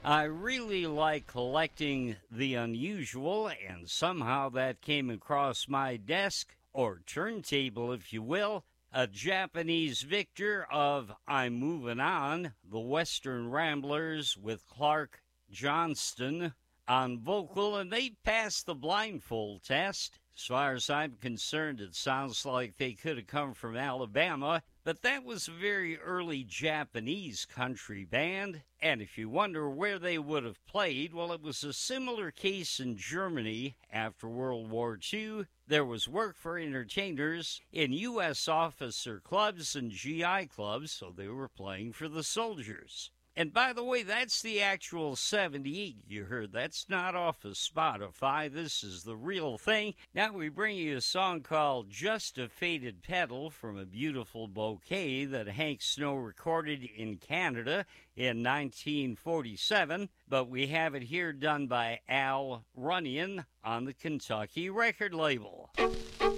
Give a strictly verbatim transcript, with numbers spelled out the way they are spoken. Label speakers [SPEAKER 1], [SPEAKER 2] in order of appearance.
[SPEAKER 1] I really like collecting the unusual, and somehow that came across my desk, or turntable, if you will. A Japanese Victor of I'm Moving On, the Western Ramblers with Clark Johnston on vocal, and they passed the blindfold test. As far as I'm concerned, it sounds like they could have come from Alabama, but that was a very early Japanese country band. And if you wonder where they would have played, well, it was a similar case in Germany after World War Two. There was work for entertainers in U S officer clubs and G I clubs, so they were playing for the soldiers. And by the way, that's the actual seventy-eight you heard. That's not off of Spotify. This is the real thing. Now we bring you a song called Just a Faded Petal from a beautiful bouquet that Hank Snow recorded in Canada in nineteen forty-seven. But we have it here done by Al Runyon on the Kentucky record label.